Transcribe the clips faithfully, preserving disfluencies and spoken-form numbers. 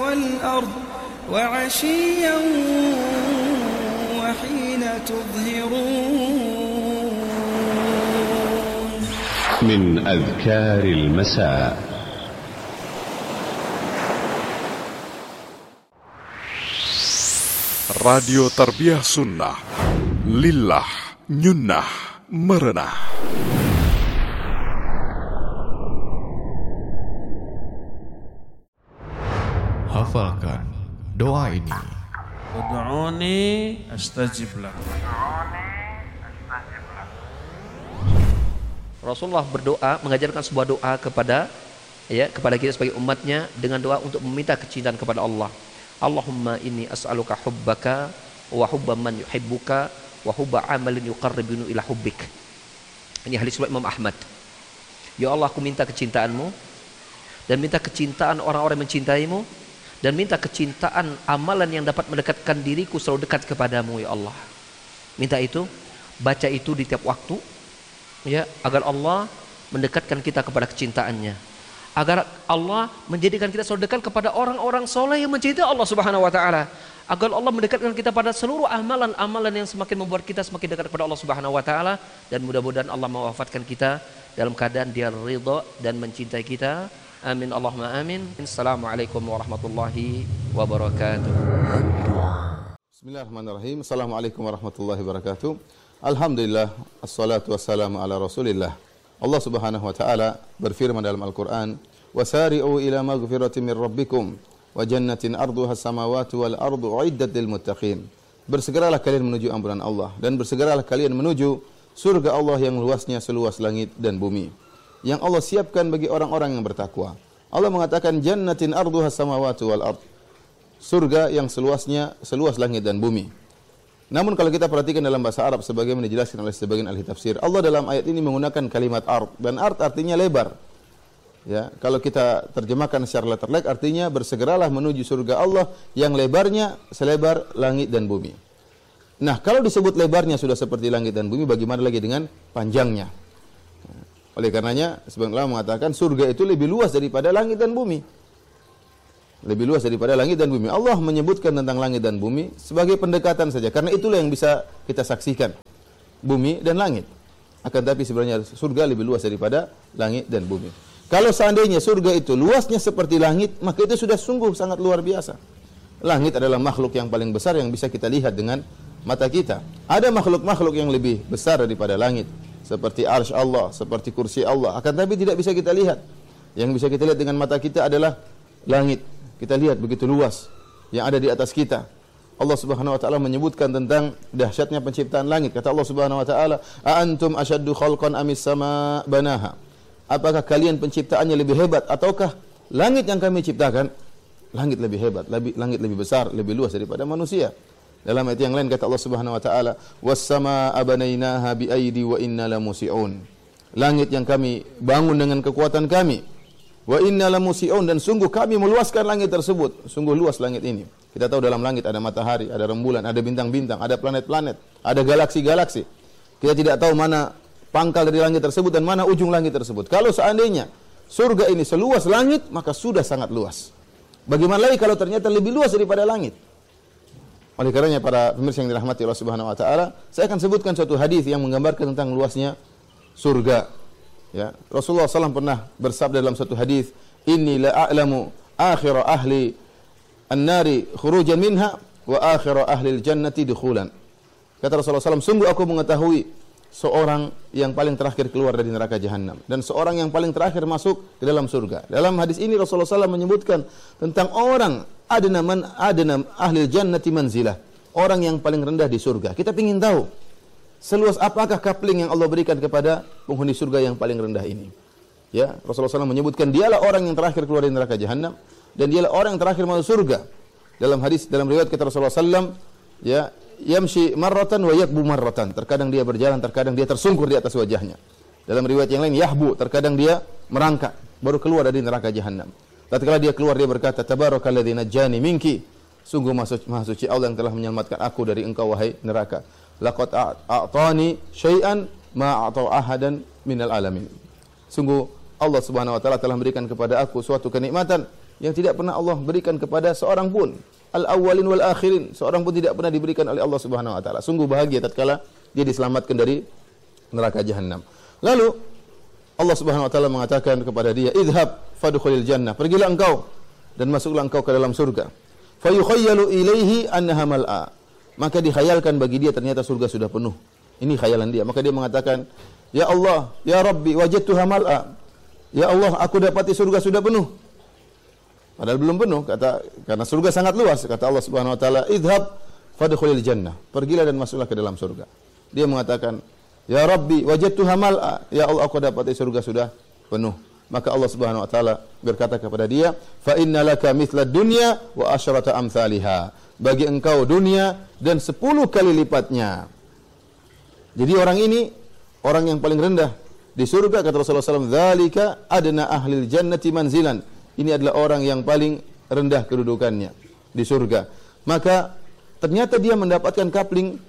والأرض وعشيا وحين تظهرون. من أذكار المساء. Radio Tarbiyah Sunnah, Lillah, Nyunnah, Merenah. Hafalkan doa ini. Ud'uni astajib lakum. Rasulullah berdoa, mengajarkan sebuah doa kepada ya kepada kita sebagai umatnya dengan doa untuk meminta kecintaan kepada Allah. Allahumma inni as'aluka hubbaka wa hubba man yuhibbuka wa hubba amalin yuqarribuni ila hubbik. Ini hadis riwayat Imam Ahmad. Ya Allah, aku minta kecintaanmu dan minta kecintaan orang-orang yang mencintaimu dan minta kecintaan amalan yang dapat mendekatkan diriku selalu dekat kepadamu ya Allah. Minta itu, baca itu di tiap waktu ya, agar Allah mendekatkan kita kepada kecintaannya. Agar Allah menjadikan kita selalu dekat kepada orang-orang soleh yang mencintai Allah Subhanahu wa taala. Agar Allah mendekatkan kita pada seluruh amalan-amalan yang semakin membuat kita semakin dekat kepada Allah Subhanahu wa taala, dan mudah-mudahan Allah mewafatkan kita dalam keadaan Dia ridha dan mencintai kita. Amin Allahumma amin. Assalamualaikum warahmatullahi wabarakatuh. Bismillahirrahmanirrahim. Assalamualaikum warahmatullahi wabarakatuh. Alhamdulillah, assalatu wassalamu ala Rasulillah. Allah Subhanahu wa taala berfirman dalam Al-Qur'an, "Wasari'u ila maghfiratin min rabbikum wa jannatin arduha as-samawati wal ardu uiddat lil muttaqin." Bersegeralah kalian menuju ampunan Allah dan bersegeralah kalian menuju surga Allah yang luasnya seluas langit dan bumi, yang Allah siapkan bagi orang-orang yang bertakwa. Allah mengatakan jannatin arduha as-samawati wal ard. Surga yang seluasnya seluas langit dan bumi. Namun kalau kita perhatikan dalam bahasa Arab sebagaimana dijelaskan oleh sebagian ahli tafsir, Allah dalam ayat ini menggunakan kalimat ard, dan ard artinya lebar. Ya, kalau kita terjemahkan secara letterlek artinya bersegeralah menuju surga Allah yang lebarnya selebar langit dan bumi. Nah, kalau disebut lebarnya sudah seperti langit dan bumi, bagaimana lagi dengan panjangnya? Oleh karenanya sebagian ulama mengatakan surga itu lebih luas daripada langit dan bumi. Lebih luas daripada langit dan bumi. Allah menyebutkan tentang langit dan bumi sebagai pendekatan saja, karena itulah yang bisa kita saksikan, bumi dan langit. Akan tapi sebenarnya surga lebih luas daripada langit dan bumi. Kalau seandainya surga itu luasnya seperti langit, maka itu sudah sungguh sangat luar biasa. Langit adalah makhluk yang paling besar yang bisa kita lihat dengan mata kita. Ada makhluk-makhluk yang lebih besar daripada langit, seperti arsy Allah, seperti kursi Allah. Akan tapi tidak bisa kita lihat. Yang bisa kita lihat dengan mata kita adalah langit. Kita lihat begitu luas yang ada di atas kita. Allah Subhanahu wa taala menyebutkan tentang dahsyatnya penciptaan langit. Kata Allah Subhanahu wa taala, "A antum asyaddu khalqan amis sama banaha?" Apakah kalian penciptaannya lebih hebat ataukah langit yang kami ciptakan? Langit lebih hebat, lebih langit lebih besar, lebih luas daripada manusia. Dalam ayat yang lain kata Allah Subhanahu wa taala, "Was samaa banainaha bi aidi wa inna lamusiun." Langit yang kami bangun dengan kekuatan kami. Wa inna lamusiun, dan sungguh kami meluaskan langit tersebut. Sungguh luas langit ini. Kita tahu dalam langit ada matahari, ada rembulan, ada bintang-bintang, ada planet-planet, ada galaksi-galaksi. Kita tidak tahu mana pangkal dari langit tersebut dan mana ujung langit tersebut. Kalau seandainya surga ini seluas langit, maka sudah sangat luas. Bagaimana lagi kalau ternyata lebih luas daripada langit? Oleh karenanya para pemirsa yang dirahmati Allah Subhanahu wa taala, saya akan sebutkan suatu hadis yang menggambarkan tentang luasnya surga. Ya, Rasulullah sallallahu alaihi wasallam pernah bersabda dalam satu hadis, "Inni la a'lamu akhira ahli an-nari khurujan minha wa akhira ahli al-jannati dukhulan." Kata Rasulullah sallallahu alaihi wasallam, sungguh aku mengetahui seorang yang paling terakhir keluar dari neraka jahanam dan seorang yang paling terakhir masuk ke dalam surga. Dalam hadis ini Rasulullah sallallahu alaihi wasallam menyebutkan tentang orang adna man adna ahli al-jannati manzilah, orang yang paling rendah di surga. Kita ingin tahu seluas apakah kapling yang Allah berikan kepada penghuni surga yang paling rendah ini. Ya, Rasulullah sallallahu alaihi wasallam menyebutkan dialah orang yang terakhir keluar dari neraka jahanam dan dialah orang yang terakhir masuk surga. Dalam hadis, dalam riwayat kata Rasulullah sallallahu alaihi wasallam, ya, yamshi marratan wa yakbu marratan. Terkadang dia berjalan, terkadang dia tersungkur di atas wajahnya. Dalam riwayat yang lain, yahbu, terkadang dia merangkak baru keluar dari neraka jahanam. Tatkala dia keluar dia berkata, "Tabarakalladzi najjani minki." Sungguh maha suci Allah yang telah menyelamatkan aku dari engkau wahai neraka. Laqad a'tani syai'an ma a'ta ahadan minal alamin. Sungguh Allah Subhanahu wa taala telah memberikan kepada aku suatu kenikmatan yang tidak pernah Allah berikan kepada seorang pun. Al-awwalin wal akhirin, seorang pun tidak pernah diberikan oleh Allah Subhanahu wa taala. Sungguh bahagia tatkala dia diselamatkan dari neraka jahanam. Lalu Allah Subhanahu wa taala mengatakan kepada dia, "Idhhab fadkhulil jannah." Pergilah engkau dan masuklah engkau ke dalam surga. Fa yukhayyalu ilaihi annaha mal'a. Maka dikhayalkan bagi dia ternyata surga sudah penuh. Ini khayalan dia. Maka dia mengatakan, "Ya Allah, ya Rabbi, wajadtuha mal'a." Ya Allah, aku dapati surga sudah penuh. Padahal belum penuh, kata karena surga sangat luas. Kata Allah Subhanahu wa taala, "Idhhab fadkhulil jannah." Pergilah dan masuklah ke dalam surga. Dia mengatakan, "Ya Rabbi, wajadtuha mal'a." Ya Allah, aku dapati surga sudah penuh. Maka Allah Subhanahu wa taala berkata kepada dia, "Fa innalaka mithlad dunya wa asyrata amsalha." Bagi engkau dunia dan sepuluh kali lipatnya. Jadi orang ini orang yang paling rendah di surga, kata Rasulullah shallallahu alaihi wasallam, "Dzalika adna ahlil jannati manzilan." Ini adalah orang yang paling rendah kedudukannya di surga. Maka ternyata dia mendapatkan kapling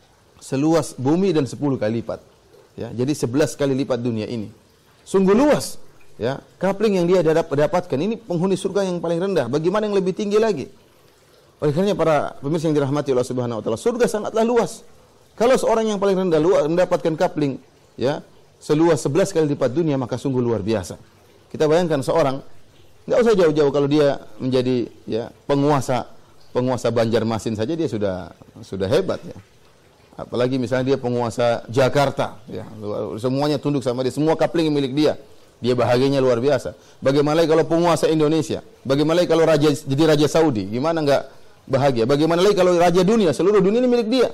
seluas bumi dan sepuluh kali lipat. Ya, jadi sebelas kali lipat dunia ini. Sungguh luas. Ya, kapling yang dia dapatkan ini penghuni surga yang paling rendah. Bagaimana yang lebih tinggi lagi? Oleh karenanya para pemirsa yang dirahmati Allah Subhanahu wa taala, surga sangatlah luas. Kalau seorang yang paling rendah luas mendapatkan kapling ya seluas sebelas kali lipat dunia, maka sungguh luar biasa. Kita bayangkan seorang, enggak usah jauh-jauh, kalau dia menjadi ya penguasa penguasa Banjarmasin saja dia sudah sudah hebat ya. Apalagi misalnya dia penguasa Jakarta ya, semuanya tunduk sama dia, semua kapling milik dia. Dia bahagianya luar biasa. Bagaimana lagi kalau penguasa Indonesia? Bagaimana lagi kalau raja jadi raja Saudi? Gimana enggak bahagia? Bagaimana lagi kalau raja dunia, seluruh dunia ini milik dia?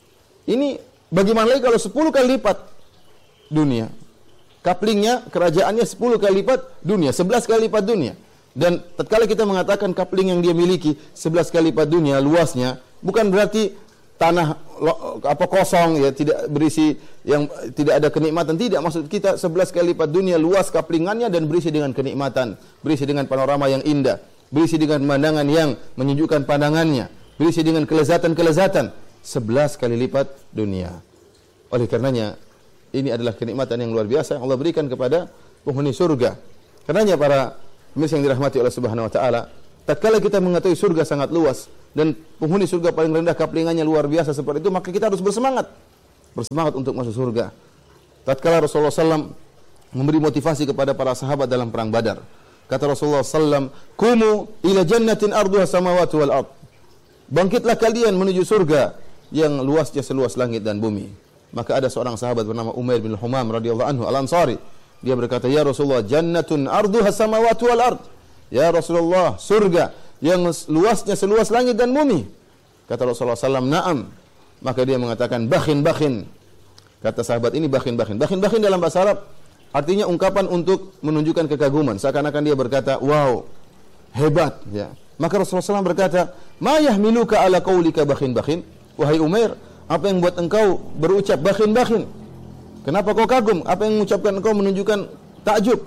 Ini bagaimana lagi kalau sepuluh kali lipat dunia? Kaplingnya, kerajaannya sepuluh kali lipat dunia, sebelas kali lipat dunia. Dan tatkala kita mengatakan kapling yang dia miliki sebelas kali lipat dunia luasnya, bukan berarti tanah apa kosong ya, tidak berisi yang tidak ada kenikmatan, tidak. Maksud kita sebelas kali lipat dunia luas kaplingannya dan berisi dengan kenikmatan, berisi dengan panorama yang indah, berisi dengan pemandangan yang menyejukkan pandangannya, berisi dengan kelezatan-kelezatan, sebelas kali lipat dunia. Oleh karenanya ini adalah kenikmatan yang luar biasa yang Allah berikan kepada penghuni surga. Karenanya para pemirsa yang dirahmati Allah Subhanahu wa taala, tatkala kita mengetahui surga sangat luas dan penghuni surga paling rendah kaplingannya luar biasa seperti itu, maka kita harus bersemangat. Bersemangat untuk masuk surga. Tatkala Rasulullah sallallahu alaihi wasallam memberi motivasi kepada para sahabat dalam perang Badar. Kata Rasulullah sallallahu alaihi wasallam, "Kumu ila jannatin arduha samawati wal ard." Bangkitlah kalian menuju surga yang luasnya seluas langit dan bumi. Maka ada seorang sahabat bernama Umair bin Humam radhiyallahu anhu Al-Ansari. Dia berkata, "Ya Rasulullah, jannatun arduha samawati wal ard." Ya Rasulullah, surga yang luasnya seluas langit dan bumi. Kata Rasulullah sallallahu alaihi wasallam, "Na'am." Maka dia mengatakan, "Bakhin, bakhin." Kata sahabat ini, bakhin, bakhin. Bakhin, bakhin dalam bahasa Arab artinya ungkapan untuk menunjukkan kekaguman. Seakan-akan dia berkata, "Wow, hebat." Ya. Maka Rasulullah sallallahu alaihi wasallam berkata, "Ma yahmiluka ala qaulika bakhin, bakhin?" Wahai Umair, apa yang buat engkau berucap bakhin, bakhin? Kenapa kau kagum? Apa yang mengucapkan engkau menunjukkan takjub?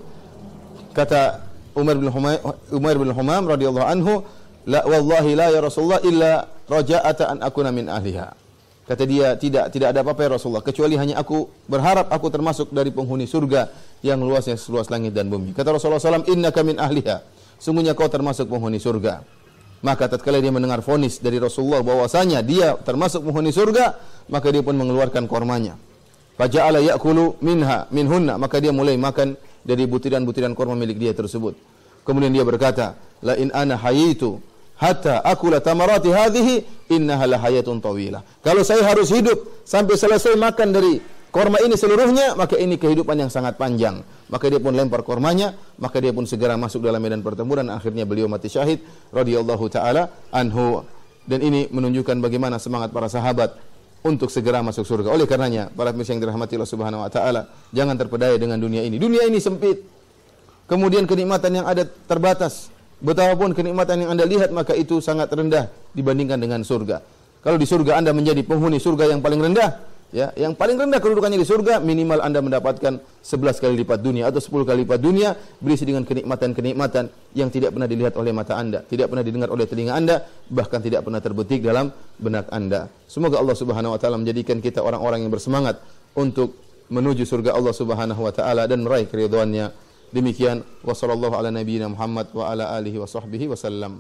Kata Umar bin Humam, Umar bin Humam radhiyallahu anhu, "La wallahi la ya Rasulullah illa raja'ata an akuna min ahliha." Kata dia, tidak tidak ada apa-apa ya Rasulullah, kecuali hanya aku berharap aku termasuk dari penghuni surga yang luasnya seluas langit dan bumi. Kata Rasulullah sallallahu alaihi wasallam, "Innaka min ahliha." Sungguhnya kau termasuk penghuni surga. Maka tatkala dia mendengar vonis dari Rasulullah bahwasanya dia termasuk penghuni surga, maka dia pun mengeluarkan kormanya. Faja'ala ya'kulu minha minhunna, maka dia mulai makan dari butiran-butiran korma milik dia tersebut. Kemudian dia berkata, "La in ana hayitu hatta akula tamarati hadhihi innaha la hayatun tawilah." Kalau saya harus hidup sampai selesai makan dari korma ini seluruhnya, maka ini kehidupan yang sangat panjang. Maka dia pun lempar kormanya, maka dia pun segera masuk dalam medan pertempuran, akhirnya beliau mati syahid radhiyallahu taala anhu. Dan ini menunjukkan bagaimana semangat para sahabat untuk segera masuk surga. Oleh karenanya, para pemirsa yang dirahmati Allah Subhanahu wa taala, jangan terpedaya dengan dunia ini. Dunia ini sempit. Kemudian kenikmatan yang ada terbatas. Betapapun kenikmatan yang Anda lihat, maka itu sangat rendah dibandingkan dengan surga. Kalau di surga Anda menjadi penghuni surga yang paling rendah, ya, yang paling rendah kedudukannya di surga, minimal Anda mendapatkan sebelas kali lipat dunia atau sepuluh kali lipat dunia, berisi dengan kenikmatan-kenikmatan yang tidak pernah dilihat oleh mata Anda, tidak pernah didengar oleh telinga Anda, bahkan tidak pernah terbetik dalam benak Anda. Semoga Allah Subhanahu wa taala menjadikan kita orang-orang yang bersemangat untuk menuju surga Allah Subhanahu wa taala dan meraih keridhaan-Nya. Demikian wa sallallahu ala nabiyyina Muhammad wa ala alihi wa sahbihi wasallam.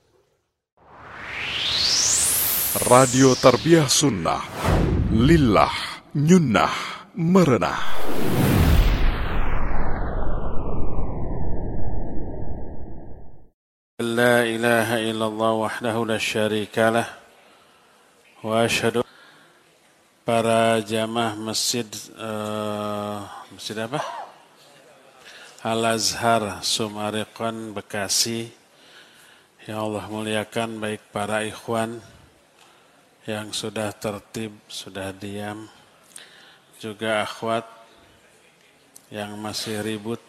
Radio Tarbiyah Sunnah Lillah Nyunnah Merenah. La ilaha illallah wahdahu la syarika lah wa asyhadu. Para jamaah masjid uh, masjid apa? Al-Azhar Sumariqon Bekasi yang Allah muliakan, baik para ikhwan yang sudah tertib, sudah diam, juga akhwat yang masih ribut,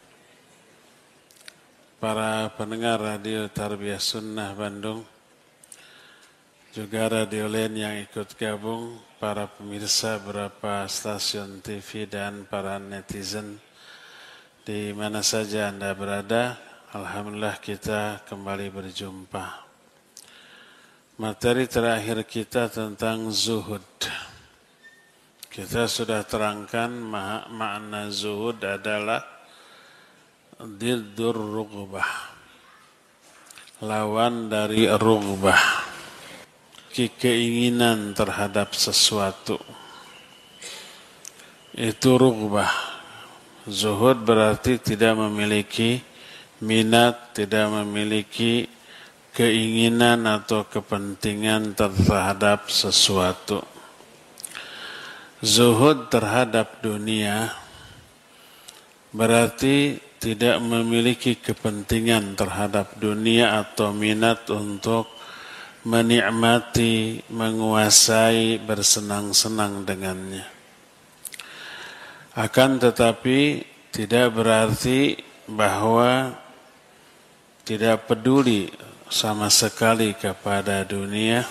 para pendengar Radio Tarbiyah Sunnah Bandung, juga radio lain yang ikut gabung, para pemirsa beberapa stasiun T V dan para netizen di mana saja Anda berada. Alhamdulillah kita kembali berjumpa. Materi terakhir kita tentang zuhud. Kita sudah terangkan ma- makna zuhud adalah diddur rughbah, lawan dari rughbah, keinginan terhadap sesuatu. Itu rughbah. Zuhud berarti tidak memiliki minat, tidak memiliki keinginan atau kepentingan terhadap sesuatu. Zuhud terhadap dunia berarti tidak memiliki kepentingan terhadap dunia atau minat untuk menikmati, menguasai, bersenang-senang dengannya. Akan tetapi tidak berarti bahwa tidak peduli sama sekali kepada dunia,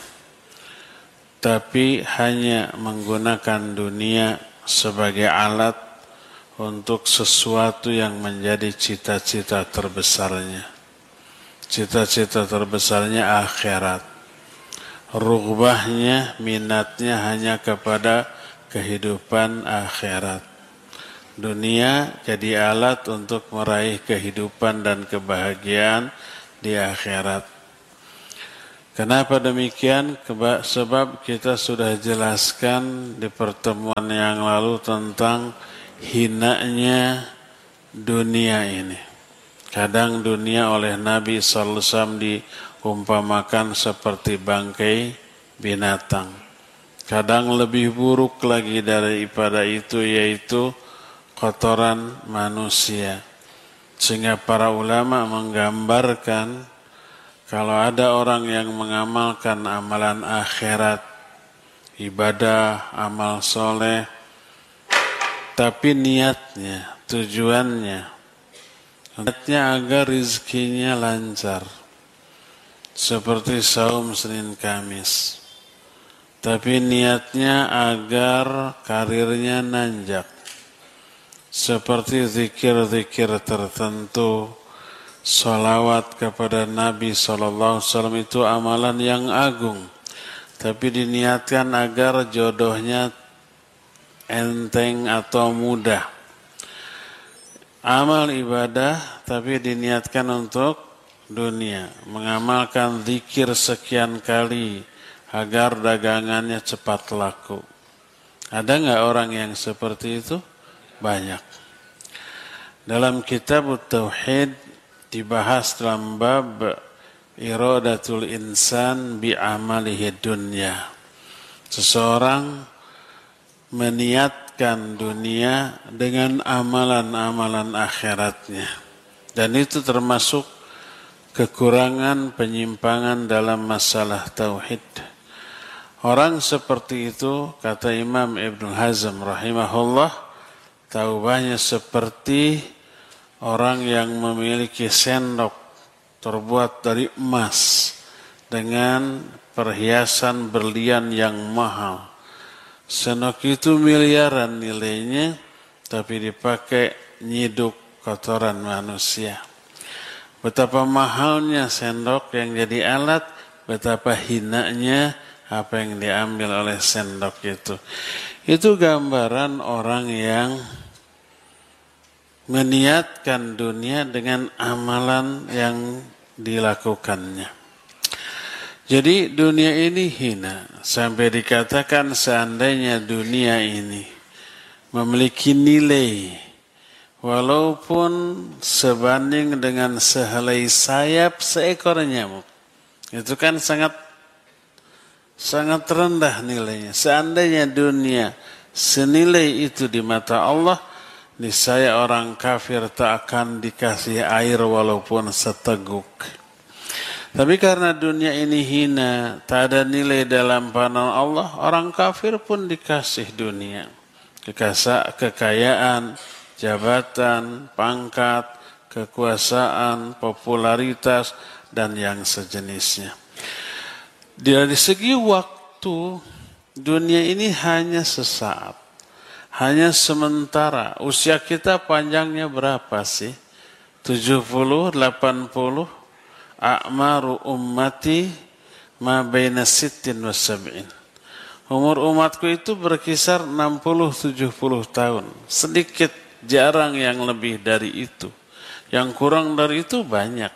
tapi hanya menggunakan dunia sebagai alat untuk sesuatu yang menjadi cita-cita terbesarnya. Cita-cita terbesarnya akhirat. Rughbahnya, minatnya hanya kepada kehidupan akhirat. Dunia jadi alat untuk meraih kehidupan dan kebahagiaan di akhirat. Kenapa demikian? Sebab kita sudah jelaskan di pertemuan yang lalu tentang hinanya dunia ini. Kadang dunia oleh Nabi sallallahu alaihi wasallam diumpamakan seperti bangkai binatang. Kadang lebih buruk lagi daripada itu, yaitu kotoran manusia. Sehingga para ulama menggambarkan kalau ada orang yang mengamalkan amalan akhirat, ibadah, amal soleh, tapi niatnya, tujuannya, niatnya agar rizkinya lancar, seperti saum Senin Kamis, tapi niatnya agar karirnya nanjak, seperti zikir-zikir tertentu, salawat kepada Nabi sallallahu alaihi wasallam, itu amalan yang agung, tapi diniatkan agar jodohnya enteng atau mudah. Amal ibadah tapi diniatkan untuk dunia, mengamalkan zikir sekian kali agar dagangannya cepat laku. Ada nggak orang yang seperti itu? Banyak. Dalam kitab Tauhid dibahas dalam bab iradatul insan bi amalihi dunya. Seseorang meniatkan dunia dengan amalan-amalan akhiratnya. Dan itu termasuk kekurangan, penyimpangan dalam masalah tauhid. Orang seperti itu, kata Imam Ibn Hazm rahimahullah, taubahnya seperti orang yang memiliki sendok terbuat dari emas dengan perhiasan berlian yang mahal. Sendok itu miliaran nilainya, tapi dipakai nyiduk kotoran manusia. Betapa mahalnya sendok yang jadi alat, betapa hinanya apa yang diambil oleh sendok itu. Itu gambaran orang yang meniatkan dunia dengan amalan yang dilakukannya. Jadi dunia ini hina, sampai dikatakan seandainya dunia ini memiliki nilai walaupun sebanding dengan sehelai sayap seekor nyamuk, itu kan sangat sangat rendah nilainya. Seandainya dunia senilai itu di mata Allah, niscaya orang kafir tak akan dikasih air walaupun seteguk. Tapi karena dunia ini hina, tak ada nilai dalam pandangan Allah, orang kafir pun dikasih dunia. Kekasa, kekayaan, jabatan, pangkat, kekuasaan, popularitas, dan yang sejenisnya. Dari segi waktu, dunia ini hanya sesaat, hanya sementara. Usia kita panjangnya berapa sih? tujuh puluh, delapan puluh? A'maru ummati ma baina sittin wa sab'in. Umur umatku itu berkisar enam puluh tujuh puluh tahun. Sedikit, jarang yang lebih dari itu. Yang kurang dari itu banyak.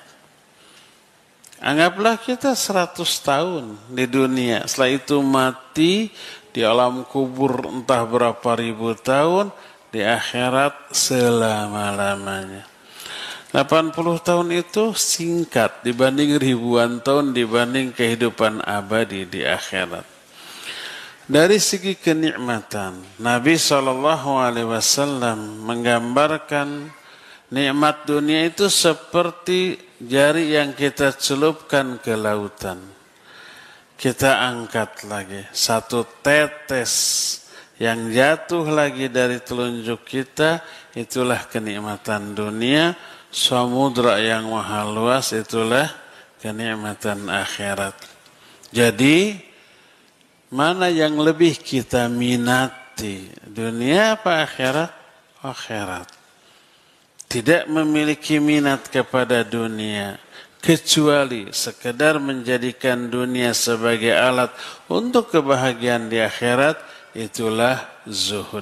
Anggaplah kita seratus tahun di dunia. Setelah itu mati di alam kubur entah berapa ribu tahun, di akhirat selama-lamanya. delapan puluh tahun itu singkat dibanding ribuan tahun, dibanding kehidupan abadi di akhirat. Dari segi kenikmatan, Nabi shallallahu alaihi wasallam menggambarkan nikmat dunia itu seperti jari yang kita celupkan ke lautan. Kita angkat lagi, satu tetes yang jatuh lagi dari telunjuk kita, itulah kenikmatan dunia. Samudra yang maha luas, itulah kenikmatan akhirat. Jadi mana yang lebih kita minati, dunia apa akhirat? Akhirat. Tidak memiliki minat kepada dunia kecuali sekedar menjadikan dunia sebagai alat untuk kebahagiaan di akhirat, itulah zuhud.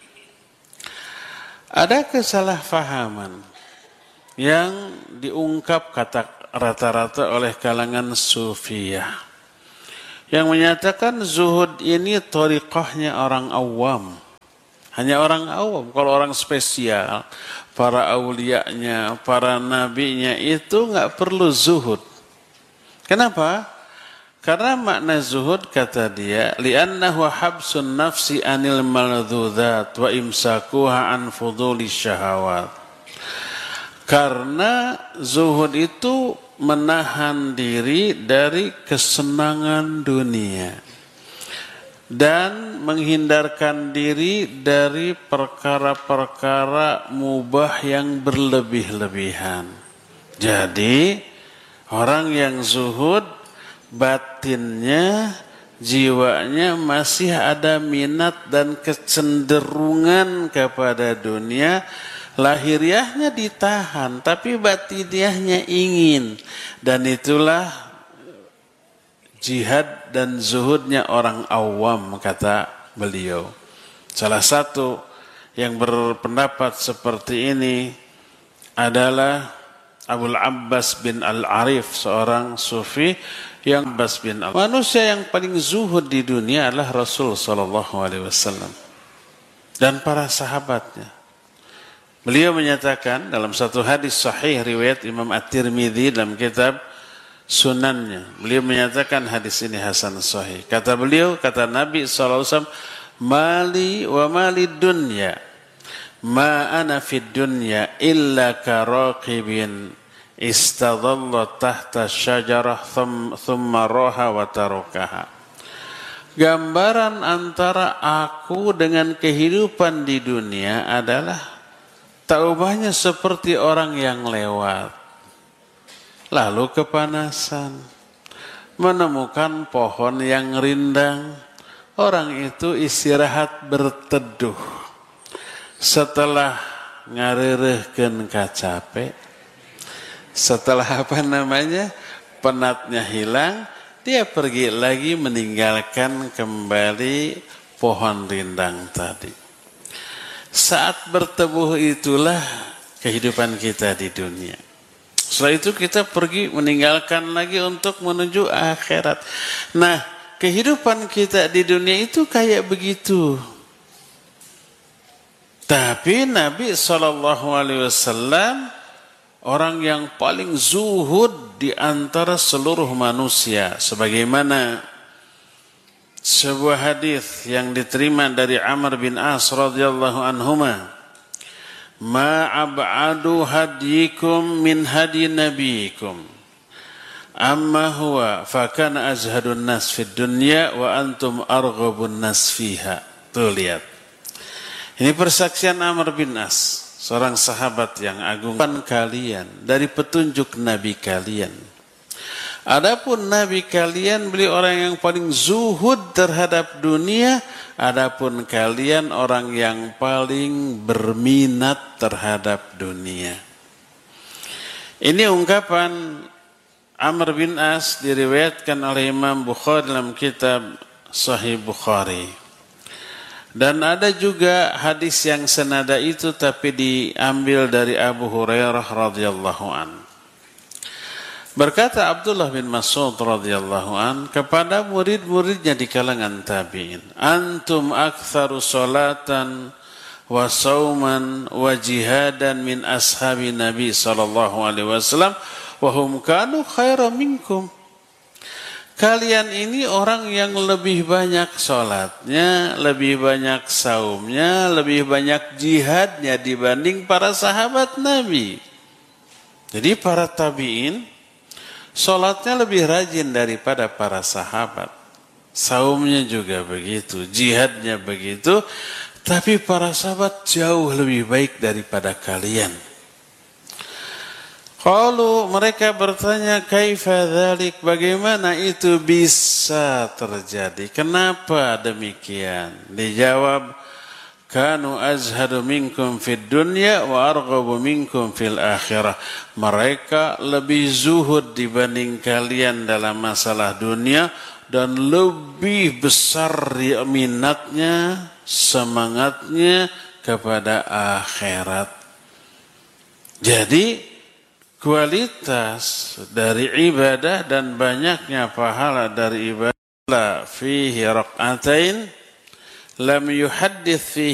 Ada kesalahpahaman yang diungkap kata rata-rata oleh kalangan sufiyah, yang menyatakan zuhud ini thariqahnya orang awam. Hanya orang awam. Kalau orang spesial, para auliyanya, para nabinya itu nggak perlu zuhud. Kenapa? Karena makna zuhud, kata dia, li'annahu habsun nafsi anil maladzuzat wa imsakuha an fuduli syahawat. Karena zuhud itu menahan diri dari kesenangan dunia dan menghindarkan diri dari perkara-perkara mubah yang berlebih-lebihan. Jadi orang yang zuhud, batinnya, jiwanya masih ada minat dan kecenderungan kepada dunia. Lahiriahnya ditahan, tapi batiniahnya ingin. Dan itulah jihad dan zuhudnya orang awam, kata beliau. Salah satu yang berpendapat seperti ini adalah Abul Abbas bin Al-Arif, seorang sufi yang Abbas bin Al. Manusia yang paling zuhud di dunia adalah Rasul sallallahu alaihi wasallam dan para sahabatnya. Beliau menyatakan dalam satu hadis sahih riwayat Imam At-Tirmidzi dalam kitab Sunannya. Beliau menyatakan hadis ini hasan sahih. Kata beliau, kata Nabi sallallahu alaihi wasallam, "Mali wa mali dunya, ma ana fid dunya illa karaqibin istadalla tahta syajarah thumma raha wa tarakaha." Gambaran antara aku dengan kehidupan di dunia adalah tak ubahnya seperti orang yang lewat, lalu kepanasan, menemukan pohon yang rindang, orang itu istirahat berteduh. Setelah ngarireuhkeun kacape, setelah apa namanya, penatnya hilang, dia pergi lagi meninggalkan kembali pohon rindang tadi. Saat berteduh itulah kehidupan kita di dunia. Setelah itu kita pergi meninggalkan lagi untuk menuju akhirat. Nah, kehidupan kita di dunia itu kayak begitu. Tapi Nabi shallallahu alaihi wasallam orang yang paling zuhud di antara seluruh manusia. Sebagaimana sebuah hadis yang diterima dari Amr bin As radhiyallahu anhuma, ma ab'adu hadiyikum min hadi nabiyikum amma huwa fakana azhadun nas fid dunya wa antum arghabun nas fiha. Tuh lihat, ini persaksian Amr bin As, seorang sahabat yang agung. Kalian dari petunjuk Nabi kalian. Adapun Nabi kalian beliau orang yang paling zuhud terhadap dunia. Adapun kalian orang yang paling berminat terhadap dunia. Ini ungkapan Amr bin As diriwayatkan oleh Imam Bukhari dalam kitab Sahih Bukhari. Dan ada juga hadis yang senada itu tapi diambil dari Abu Hurairah radhiyallahu an. Berkata Abdullah bin Mas'ud radhiyallahu an kepada murid-muridnya di kalangan tabi'in, antum aktsaru salatan wa sauman wa jihadan min ashabi Nabi sallallahu alaihi wasallam wa hum kanu khairan minkum. Kalian ini orang yang lebih banyak sholatnya, lebih banyak saumnya, lebih banyak jihadnya dibanding para sahabat Nabi. Jadi para tabi'in sholatnya lebih rajin daripada para sahabat. Saumnya juga begitu, jihadnya begitu. Tapi para sahabat jauh lebih baik daripada kalian. Kalau mereka bertanya, kaifa dzalik, bagaimana itu bisa terjadi? Kenapa demikian? Dijawab, kanu azhadu minkum fid dunya wa arghabu minkum fil akhirah. Mereka lebih zuhud dibanding kalian dalam masalah dunia dan lebih besar minatnya, semangatnya kepada akhirat. Jadi kualitas dari ibadah dan banyaknya pahala dari ibadah fihi rak'atain lam yuhaddits fihi